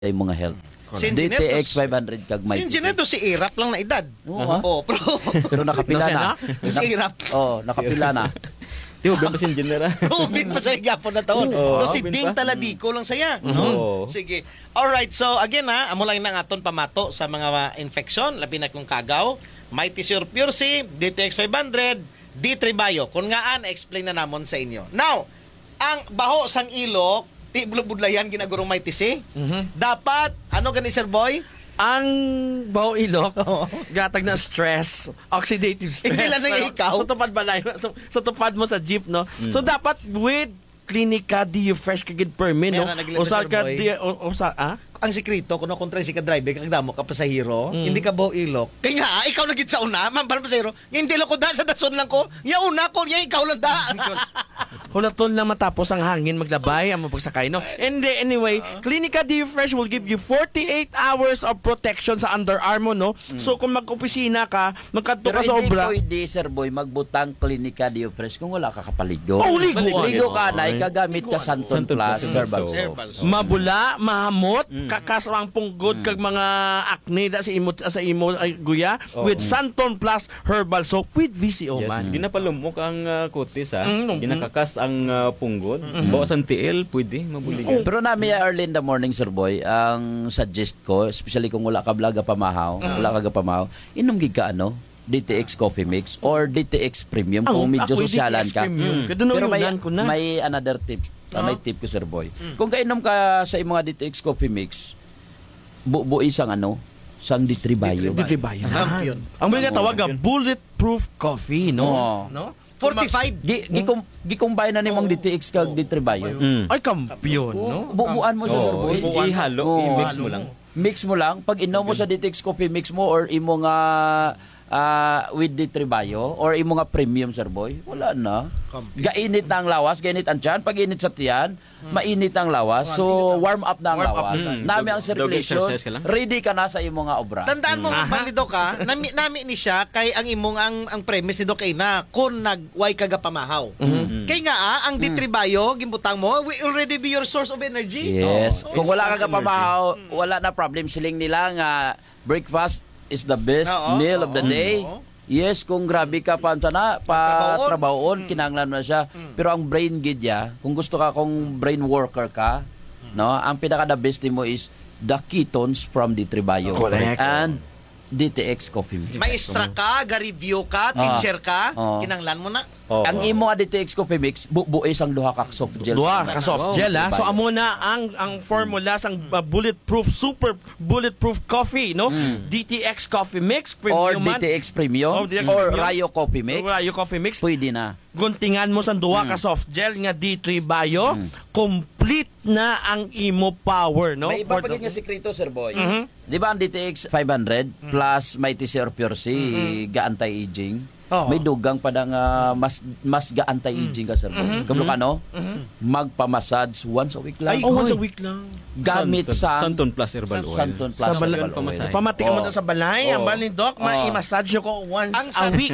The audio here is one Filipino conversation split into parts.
ay mga health. Correct. DTX 500 kag may. Si Engineer to si Irap lang na edad. Oo. Pero nakapila na. Si Irap. Nakapila na. Di ba ba si Engineer? Ubin pa sa igapon na taon. Oo, Si ubin Ding pa. Taladiko lang saya. Oo. Sige. Alright, so again amo lang na aton pamato sa mga infection, labi na kung kagaw, Mighty Sure Pure C, DTX 500, D3 Bio. Kung ngaan, explain na namon sa inyo. Now, ang baho sang ilok, ti budlayan ginagurong Mighty C. Dapat, ano gani Sir Boy? Ang baho ilok, gatag na stress, oxidative stress. Hindi lang na ikaw. Sa tupad balay, sa tupad mo sa jeep, no? So, dapat with Clinica DU Fresh kagid permit, no? Meron naglilipad, Usa ka Boy. ah? Ang sikreto, kuno kontra si ka-driver, kag damo ka pasahero, hindi ka baho ilok. Kaya nga, ikaw lagit sa una, mambal pasahero, nga hindi lang ko da, sa dason lang ko, nga una ko, nga ikaw lang da. Hulaton lang matapos ang hangin maglabay ang pagsakay, no? And anyway, Clinica DU Fresh will give you 48 hours of protection sa underarm mo, no? So kung mag-opisina ka, magkadto Pero ka hindi sobra. pwede, Sir Boy, magbutang Clinica Dio Fresh kung wala ka kapaligo. Oh, ligo. Ligo ka na, ikagamit ka Santon Santon Plus, Plus Herbal Soap. Soap. Herbal soap. Mabula, mahamot, kakaswang punggod kag mga acne da sa imo ay guya with Santon Plus Herbal Soap with VCO Yes, man. ginapalumok ang kutis ha. Mm. Ginakakas ang punggod. Bawas ang tiil, pwede mabuligan. Pero nami early in the morning, Sir Boy, ang suggest ko, especially kung wala ka blaga pamahaw, inom gid ka DTX Coffee Mix or DTX Premium kung medyo Ako, sosyalan DTX ka. Premium. Kadto Pero na ko na. may another tip. May tip ko, Sir Boy. Kung kainom ka sa mga DTX Coffee Mix, buo isang sang D3 Bio. Di bayan. Champion. Ang mga tawag nga bulletproof coffee, no? Oo. No? Fortified. Gikumbine na nimong DTX kag D3 Bio. Ay kampiyon, no? Bubuan mo siya, Sir Boy. Ihalo, Oo. i-mix mo lang. Mix mo lang. Pag inom mo sa DTX Coffee Mix mo or imo nga with D3 Bio or imo nga premium, Sir Boy, wala na. Gainit na ang lawas, gainit ang tiyan. Pag init sa tiyan, mainit ang lawas. So, warm up na ang lawas. Nami ang circulation. exercise ka lang. Ready ka na sa imo nga obra. Tandaan mo, Bandido ka, nami ni siya, kay ang imong ang premise ni Doc ay na, kung nag-way ka pamahaw. Kay nga, ang D3 Bio, gimbutang mo, will already be your source of energy. Yes. Oh, Kung wala ka pamahaw, wala na problem. Siling nila nga breakfast is the best Oo, meal of the oo, day. oo. Yes, kung grabe ka pa trabahoon, kinanglan mo na siya. Pero ang brain gid ya, kung gusto ka kung brain worker ka, no, ang pinaka the best mo is the ketones from D3 Bio. Correct. And DTX Coffee Mix. Maestra ka, ga-review ka, teacher ka, Oo. kinanglan mo na. Ang imo nga DTX Coffee Mix, buis ang duha ka soft gel. Duha ka soft gel ha. So Bio. amo na ang formula sang bulletproof super bulletproof coffee, no? DTX Coffee Mix Or premium man. DTX Premium Or DTX or Premium. Rayo Coffee Mix. Rayo Coffee Mix. Pwede na. Guntingan mo sa duha ka soft gel nga D3 Bio, complete na ang imo power, no? May iba For pa the- nga sekreto, Sir Boy. Di ba ang DTX 500 plus Mighty Sure Pure C, ga-anti-aging? Oo. May dugang pa na nga mas ga-anti-aging ka, Sir Boy. Kablo ka, no? Magpamassage once a week lang. Oh, once a week lang. Gamit sa Santon Plus Herbal Oil. Santon Plus Sa balay, Herbal Oil. pamatik mo Oo. na sa balay, ang Oo. balay Doc, ma-massage ko once Ang a week.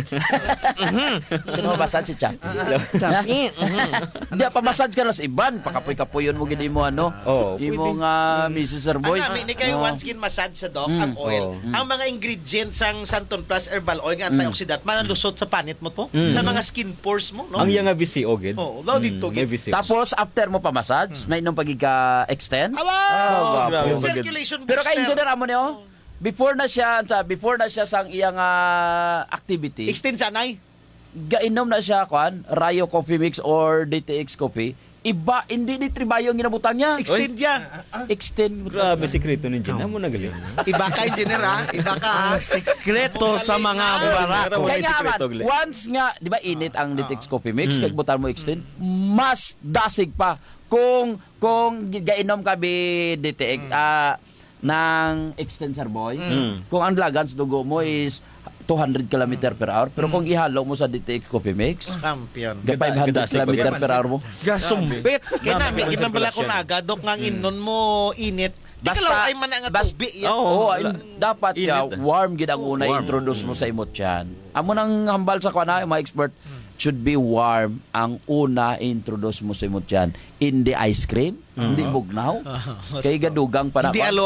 Sino massage si Chucky? Chapi. Hindi, pamassage ka lang sa iban. Pakapoy-kapoyon mo gini mo, Imo nga, Mrs. Sir Boy. Ang ni kayo one skin massage sa Doc, ang oil. Ang mga ingredients sang Santon Plus Herbal Oil, nga antioxidant, malusot sa panit mo po, sa mga skin pores mo, no? Ang yang VCO gid. Oh, law dito, May gid. VCO. Tapos, after mo pa-massage, may inong pagika-extend. Awa! grabe. Circulation Pero booster. ka-engineer mo niyo, before na siya sang iyang activity, Extend sanay. gainom na siya Rayo Coffee Mix or DTX Coffee. Iba, hindi ni Tribayo ang ginabutang niya. Extend yan. Extend. Grabe sikreto ni Gina mo nagaling. Iba ka, engineer, ha? Iba ka, ha? Ang sikreto sa mga barako. Wala Kaya nga sikreto, man, Gle. once nga, di ba init ang DTX Coffee Mix, kag butan mo extend, mas dasig pa. Kung gainom ka bi DTX, ng extensor boy, kung ang lagan sa dugo mo is 200 km per hour, pero kung ihalo mo sa DTX Coffee Mix, Champion. 500 gadasig km pa per hour mo. Gasumpit. Kaya namin, ginambala ko na agad, Dok, nga inon mo init. Di ka lang ay man nga tubi. yan. Oo, dapat Init. warm gid ang una Warm. introduce mo sa imot yan. Amo nang hambal sa kana mga expert, should be warm ang una introduce mo sa imong tiyan. Hindi ice cream, hindi bugnaw. Kay gadugang para Hindi